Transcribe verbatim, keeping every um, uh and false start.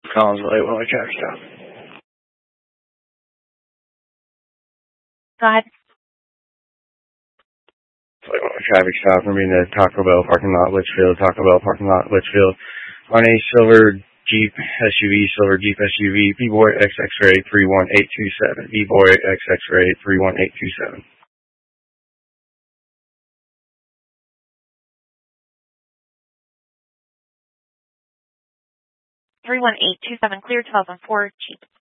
Collins Lake, one way traffic stop. Go ahead. Like one way traffic stop from being the Taco Bell parking lot, Litchfield, Taco Bell parking lot, Litchfield. On a silver Jeep S U V, silver Jeep S U V, B-Boy X X-Ray three one eight two seven, B-Boy X X-Ray three one eight two seven. three one eight two seven, clear two thousand four Jeep.